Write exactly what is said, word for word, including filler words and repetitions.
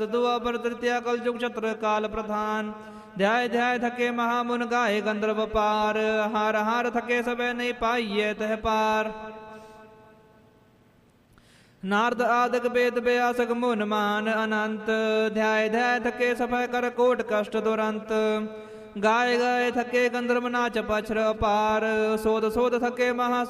दुआपर तृतीया कल जुग छत्र काल प्रधान ध्याय ध्याय थके महामुन गाए गंधर्व पार हार हार थके सबे नहीं पाइये तह पार नारद आदक वेद व्यासक मुन मान अनंत ध्याय ध्याय थके सफय कर कोट कष्ट दुरंत गाय गाय थके गंधर्व नाच पछर पार सोद सोद थके महा